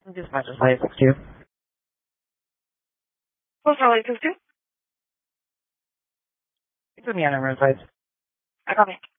Dispatcher's license too. What's our license to? You put me on a roadside. I copy.